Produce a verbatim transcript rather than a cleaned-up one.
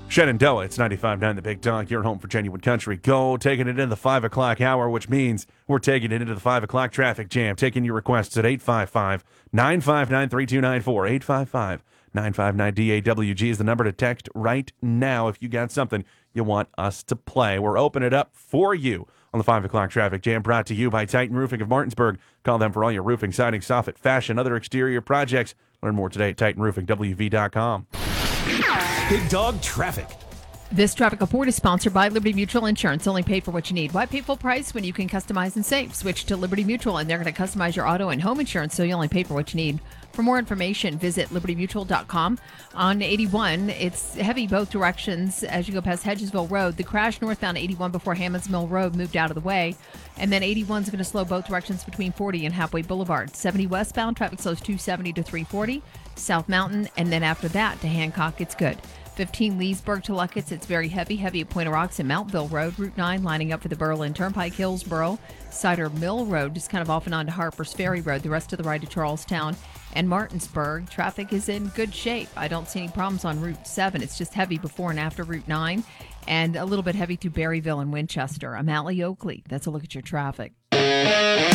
Shenandoah, it's ninety-five point nine The Big Dog, your home for genuine country. Go, taking it into the five o'clock hour, which means we're taking it into the five o'clock traffic jam, taking your requests at eight five five, nine five nine, three two nine four. eight five five, nine five nine, D A W G is the number to text right now if you got something you want us to play. We're opening it up for you on the five o'clock traffic jam, brought to you by Titan Roofing of Martinsburg. Call them for all your roofing, siding, soffit, fashion, other exterior projects. Learn more today at titan roofing w v dot com. Big Dog Traffic. This traffic report is sponsored by Liberty Mutual Insurance. Only pay for what you need. Why pay full price when you can customize and save? Switch to Liberty Mutual, and they're going to customize your auto and home insurance, so you only pay for what you need. For more information, visit liberty mutual dot com. On eighty-one, it's heavy both directions as you go past Hedgesville Road. The crash northbound eighty-one before Hammonds Mill Road moved out of the way. And then eighty-one is going to slow both directions between forty and Halfway Boulevard. seventy westbound, traffic slows two seventy to three forty. South Mountain, and then after that to Hancock, it's good. fifteen Leesburg to Luckett's, it's very heavy. Heavy at Point of Rocks and Mountville Road. Route nine lining up for the Berlin Turnpike, Hillsboro. Cider Mill Road, just kind of off and on to Harper's Ferry Road. The rest of the ride to Charlestown and Martinsburg. Traffic is in good shape. I don't see any problems on Route seven. It's just heavy before and after Route nine, and a little bit heavy through Berryville and Winchester. I'm Allie Oakley. That's a look at your traffic.